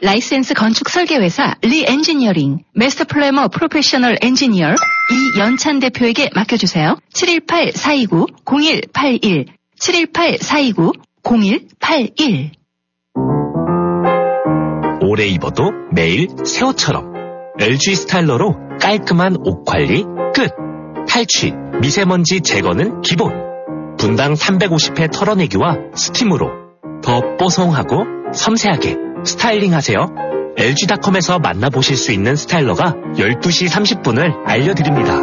라이센스 건축 설계회사 리엔지니어링, 마스터 플래머 프로페셔널 엔지니어 이연찬 대표에게 맡겨주세요. 718-429-0181 718-429-0181 오래 입어도 매일 새 옷처럼 LG 스타일러로 깔끔한 옷 관리 끝. 탈취, 미세먼지 제거는 기본. 분당 350회 털어내기와 스팀으로 더 뽀송하고 섬세하게 스타일링하세요. LG닷컴에서 만나보실 수 있는 스타일러가 12시 30분을 알려드립니다.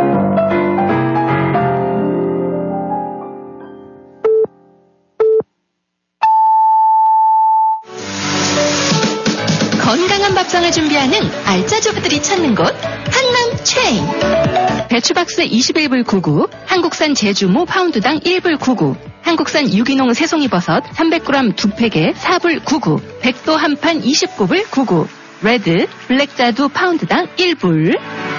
건강한 밥상을 준비하는 알짜조부들이 찾는 곳 한남체인. 배추박스 21불 99, 한국산 제주모 파운드당 1불 99, 한국산 유기농 새송이버섯 300g 2팩에 4불 99, 백도 한판 29불 99, 레드, 블랙자두 파운드당 1불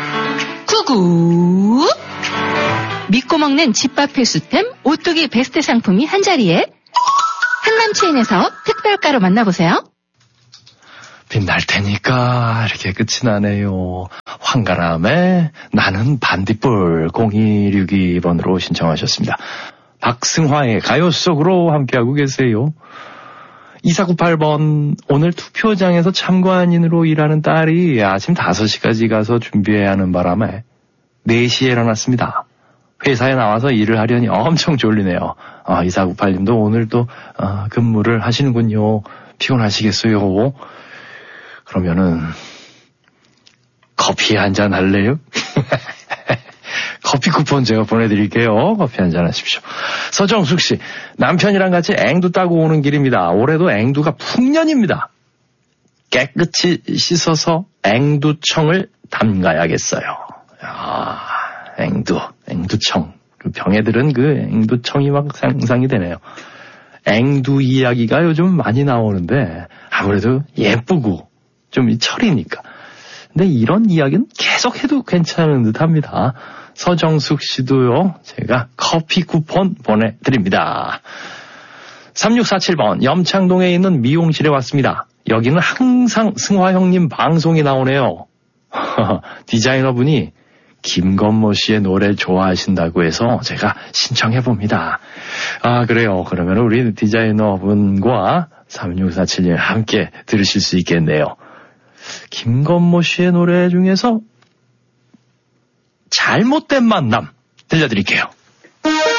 99. 믿고 먹는 집밥 필수템 오뚜기 베스트 상품이 한자리에 한남체인에서 특별가로 만나보세요. 빛날 테니까 이렇게 끝이 나네요. 황가람의 나는 반딧불 0262번으로 신청하셨습니다. 박승화의 가요 속으로 함께하고 계세요. 2498번 오늘 투표장에서 참관인으로 일하는 딸이 아침 5시까지 가서 준비해야 하는 바람에 4시에 일어났습니다. 회사에 나와서 일을 하려니 엄청 졸리네요. 2498님도 오늘 또 근무를 하시는군요. 피곤하시겠어요? 그러면은 커피 한잔 할래요? 커피 쿠폰 제가 보내드릴게요. 커피 한잔 하십시오. 서정숙 씨, 남편이랑 같이 앵두 따고 오는 길입니다. 올해도 앵두가 풍년입니다. 깨끗이 씻어서 앵두청을 담가야겠어요. 앵두청. 그 병에들은 그 앵두청이 막 상상이 되네요. 앵두 이야기가 요즘 많이 나오는데 아무래도 예쁘고 좀 이 철이니까. 근데 이런 이야기는 계속 해도 괜찮은 듯 합니다. 서정숙 씨도요, 제가 커피 쿠폰 보내드립니다. 3647번, 염창동에 있는 미용실에 왔습니다. 여기는 항상 승화 형님 방송이 나오네요. 디자이너분이 김건모 씨의 노래 좋아하신다고 해서 제가 신청해봅니다. 그래요. 그러면 우리 디자이너분과 3647님 함께 들으실 수 있겠네요. 김건모 씨의 노래 중에서 잘못된 만남 들려드릴게요.